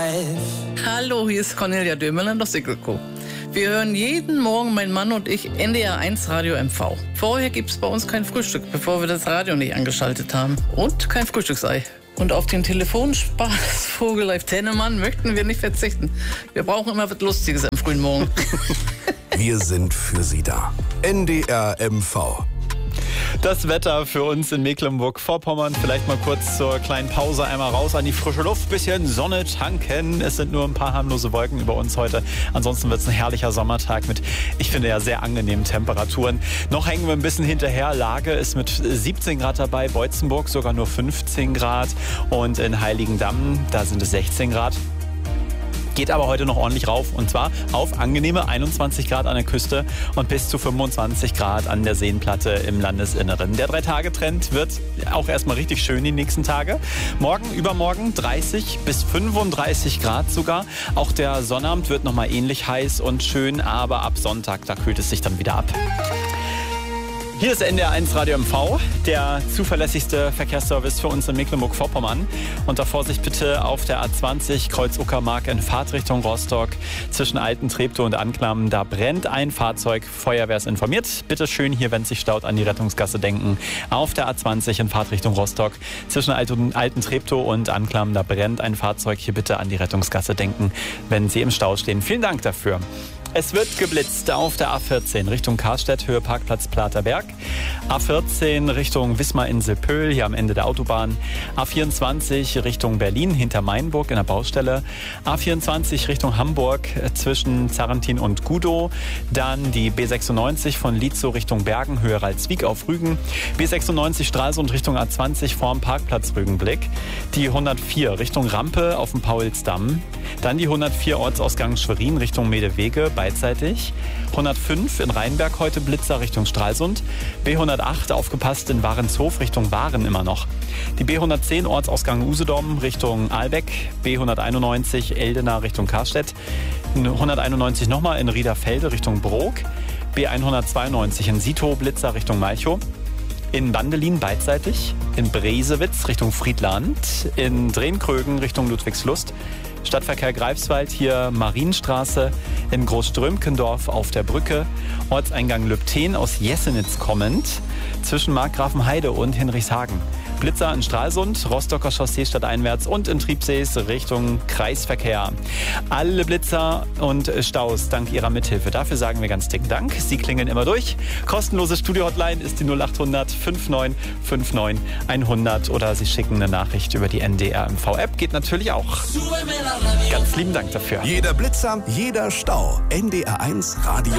Hallo, hier ist Cornelia Dömerland aus Sickelko. Wir hören jeden Morgen, mein Mann und ich, NDR 1 Radio MV. Vorher gibt's bei uns kein Frühstück, bevor wir das Radio nicht angeschaltet haben. Und kein Frühstücksei. Und auf den Telefonspaß Vogel Live Tennemann möchten wir nicht verzichten. Wir brauchen immer was Lustiges am frühen Morgen. Wir sind für Sie da. NDR MV. Das Wetter für uns in Mecklenburg-Vorpommern. Vielleicht mal kurz zur kleinen Pause einmal raus an die frische Luft. Bisschen Sonne tanken. Es sind nur ein paar harmlose Wolken über uns heute. Ansonsten wird es ein herrlicher Sommertag mit, ich finde ja, sehr angenehmen Temperaturen. Noch hängen wir ein bisschen hinterher. Lage ist mit 17 Grad dabei. Beutzenburg sogar nur 15 Grad. Und in Heiligendamm, da sind es 16 Grad. Geht aber heute noch ordentlich rauf, und zwar auf angenehme 21 Grad an der Küste und bis zu 25 Grad an der Seenplatte im Landesinneren. Der 3-Tage-Trend wird auch erstmal richtig schön die nächsten Tage. Morgen, übermorgen 30 bis 35 Grad sogar. Auch der Sonnabend wird nochmal ähnlich heiß und schön, aber ab Sonntag, da kühlt es sich dann wieder ab. Hier ist NDR 1 Radio MV, der zuverlässigste Verkehrsservice für uns in Mecklenburg-Vorpommern. Unter Vorsicht bitte auf der A20 Kreuz Uckermark in Fahrtrichtung Rostock zwischen Alten-Treptow und Anklam. Da brennt ein Fahrzeug, Feuerwehr ist informiert. Bitte schön hier, wenn es sich staut, an die Rettungsgasse denken. Auf der A20 in Fahrtrichtung Rostock zwischen Alten-Treptow und Anklam. Da brennt ein Fahrzeug, hier bitte an die Rettungsgasse denken, wenn Sie im Stau stehen. Vielen Dank dafür. Es wird geblitzt auf der A14 Richtung Karstedt, Höhe Parkplatz Platerberg. A14 Richtung Wismar-Insel-Pöhl, hier am Ende der Autobahn. A24 Richtung Berlin, hinter Mainburg in der Baustelle. A24 Richtung Hamburg zwischen Zarrentin und Gudow. Dann die B96 von Lietzow Richtung Bergen, Höhe Ralswiek auf Rügen. B96 Stralsund Richtung A20 vorm Parkplatz Rügenblick. Die 104 Richtung Rampe auf dem Paulsdamm. Dann die 104 Ortsausgang Schwerin Richtung Medewege, beidseitig. 105 in Rheinberg heute Blitzer Richtung Stralsund. B108 aufgepasst in Warenshof Richtung Waren immer noch. Die B110 Ortsausgang Usedom Richtung Ahlbeck. B191 Eldena Richtung Karstedt. 191 nochmal in Riederfelde Richtung Brok. B192 in Sito Blitzer Richtung Malchow. In Bandelin beidseitig. In Bresewitz Richtung Friedland. In Drehnkrögen Richtung Ludwigslust. Stadtverkehr Greifswald, hier Marienstraße, in Großströmkendorf auf der Brücke, Ortseingang Lübten aus Jessenitz kommend, zwischen Markgrafenheide und Hinrichshagen. Blitzer in Stralsund, Rostocker Chaussee stadteinwärts und in Triebsees Richtung Kreisverkehr. Alle Blitzer und Staus dank Ihrer Mithilfe. Dafür sagen wir ganz dicken Dank. Sie klingeln immer durch. Kostenlose Studio-Hotline ist die 0800 5959 100 oder Sie schicken eine Nachricht über die NDR MV-App. Geht natürlich auch. Ganz lieben Dank dafür. Jeder Blitzer, jeder Stau. NDR 1 Radio